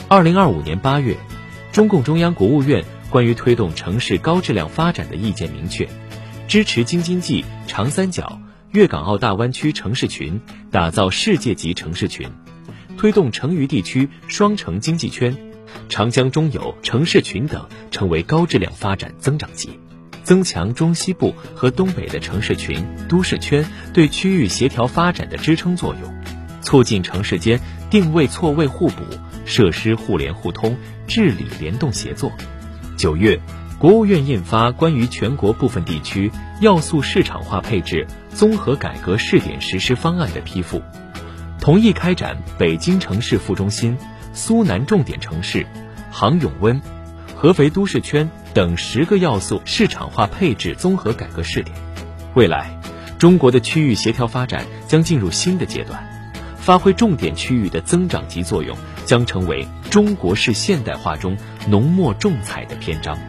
2025年8月，中共中央国务院关于推动城市高质量发展的意见明确，支持京津冀、长三角、粤港澳大湾区城市群打造世界级城市群，推动成渝地区双城经济圈、长江中游城市群等成为高质量发展增长极，增强中西部和东北的城市群、都市圈对区域协调发展的支撑作用，促进城市间定位错位互补、设施互联互通、治理联动协作。9月，国务院印发关于全国部分地区要素市场化配置综合改革试点实施方案的批复，同意开展北京城市副中心、苏南重点城市、杭永温、合肥都市圈等10个要素市场化配置综合改革试点。未来，中国的区域协调发展将进入新的阶段，发挥重点区域的增长极作用，将成为中国式现代化中浓墨重彩的篇章。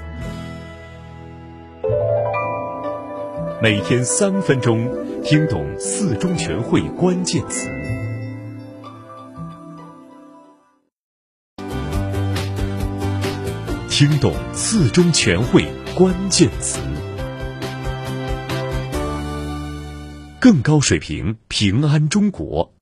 每天3分钟，听懂4中全会关键词。听懂4中全会关键词。更高水平，平安中国。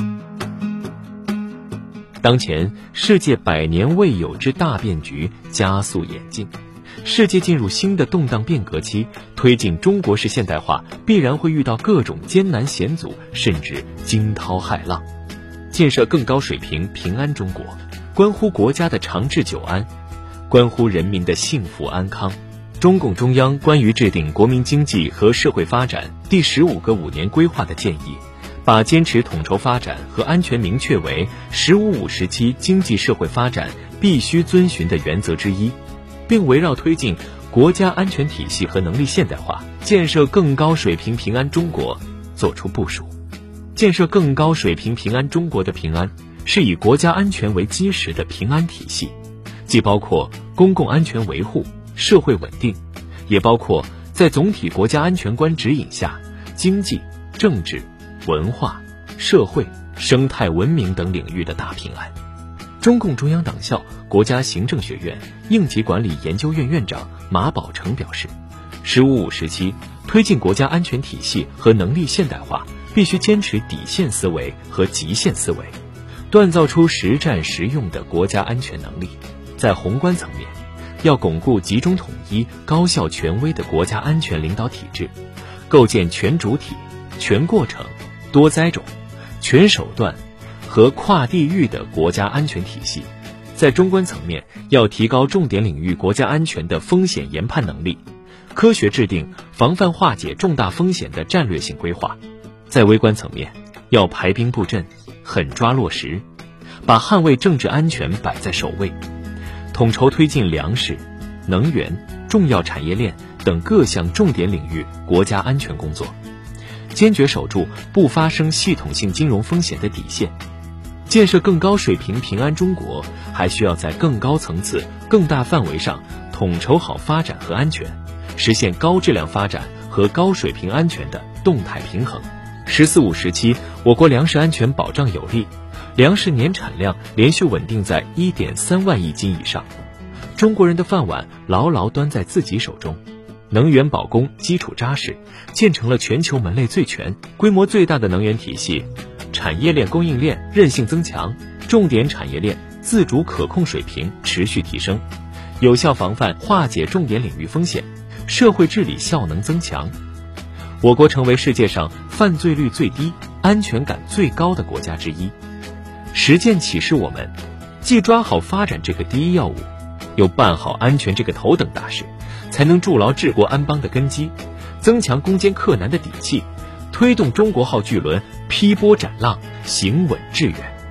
当前，世界100年未有之大变局加速演进，世界进入新的动荡变革期，推进中国式现代化必然会遇到各种艰难险阻，甚至惊涛骇浪。建设更高水平平安中国，关乎国家的长治久安，关乎人民的幸福安康。中共中央关于制定国民经济和社会发展第15个5年规划的建议，把坚持统筹发展和安全明确为“15-5”时期经济社会发展必须遵循的原则之一，并围绕推进国家安全体系和能力现代化，建设更高水平平安中国作出部署。建设更高水平平安中国的平安，是以国家安全为基石的平安体系，既包括公共安全维护、社会稳定，也包括在总体国家安全观指引下，经济、政治、文化、社会、生态文明等领域的大平安。中共中央党校国家行政学院应急管理研究院院长马宝成表示，“15-5”时期推进国家安全体系和能力现代化，必须坚持底线思维和极限思维，锻造出实战实用的国家安全能力。在宏观层面，要巩固集中统一、高效权威的国家安全领导体制，构建全主体、全过程、多灾种、全手段和跨地域的国家安全体系。在中观层面，要提高重点领域国家安全的风险研判能力，科学制定防范化解重大风险的战略性规划。在微观层面，要排兵布阵，狠抓落实，把捍卫政治安全摆在首位，统筹推进粮食、能源、重要产业链等各项重点领域国家安全工作，坚决守住不发生系统性金融风险的底线。建设更高水平平安中国，还需要在更高层次、更大范围上统筹好发展和安全，实现高质量发展和高水平安全的动态平衡。“14-5”时期，我国粮食安全保障有力，粮食年产量连续稳定在 1.3 万亿斤以上，中国人的饭碗牢牢端在自己手中，能源保供基础扎实，建成了全球门类最全、规模最大的能源体系，产业链供应链韧性增强，重点产业链自主可控水平持续提升，有效防范化解重点领域风险，社会治理效能增强。我国成为世界上犯罪率最低、安全感最高的国家之一。实践启示我们，既抓好发展这个第一要务，又办好安全这个头等大事，才能筑牢治国安邦的根基，增强攻坚克难的底气，推动中国号巨轮劈波斩浪，行稳致远。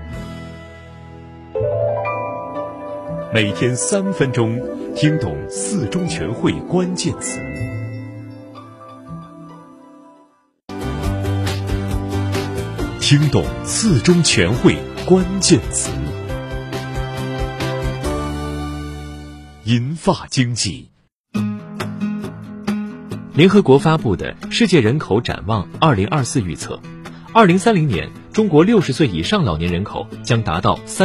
每天3分钟，听懂4中全会关键词。听懂4中全会关键词。银发经济。 联合国发布的《世界人口展望2024》预测，2030年中国60岁以上老年人口将达到